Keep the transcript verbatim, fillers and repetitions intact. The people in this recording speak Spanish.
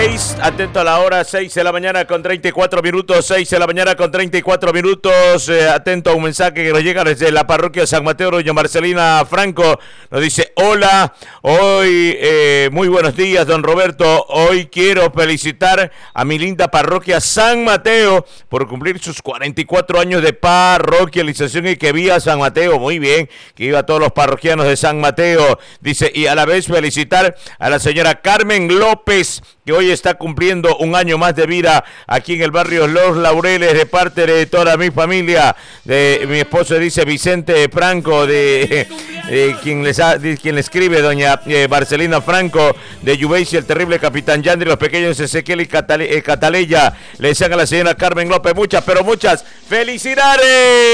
seis, atento a la hora, seis de la mañana con treinta y cuatro minutos, seis de la mañana con treinta y cuatro minutos, eh, atento a un mensaje que nos llega desde la parroquia de San Mateo. Doña Marcelina Franco nos dice: hola, hoy, eh, muy buenos días, don Roberto, hoy quiero felicitar a mi linda parroquia San Mateo por cumplir sus cuarenta y cuatro años de parroquialización y que viva San Mateo. Muy bien, que viva a todos los parroquianos de San Mateo, dice, y a la vez felicitar a la señora Carmen López, que hoy está cumpliendo un año más de vida aquí en el barrio Los Laureles, de parte de toda mi familia, de mi esposo, dice Vicente Franco, de, de quien les ha, de quien le escribe doña eh, Marcelina Franco, de Yubeishi, el terrible capitán Yandri, los pequeños Ezequiel y Catale, eh, Cataleya, le desean a la señora Carmen López muchas, pero muchas felicidades.